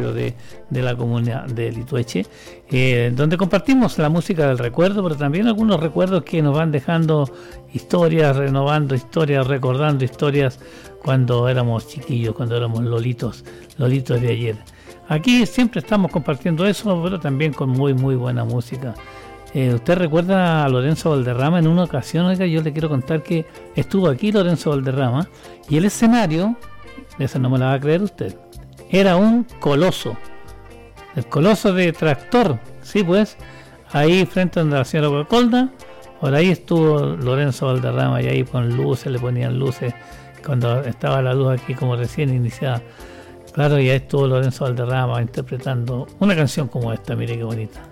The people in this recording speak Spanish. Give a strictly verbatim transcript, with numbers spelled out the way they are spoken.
barrio de, de la comunidad de Litueche, eh, donde compartimos la música del recuerdo, pero también algunos recuerdos que nos van dejando historias, renovando historias, recordando historias cuando éramos chiquillos, cuando éramos lolitos, lolitos de ayer. Aquí siempre estamos compartiendo eso, pero también con muy muy buena música. Eh, ¿Usted recuerda a Lorenzo Valderrama? En una ocasión, oiga, yo le quiero contar que estuvo aquí Lorenzo Valderrama y el escenario, eso no me lo va a creer usted, era un coloso, el coloso de Tractor, sí pues, ahí frente a donde la señora Coca-Cola, por ahí estuvo Lorenzo Valderrama y ahí con luces, le ponían luces cuando estaba la luz aquí como recién iniciada. Claro, y ahí estuvo Lorenzo Valderrama interpretando una canción como esta, mire qué bonita.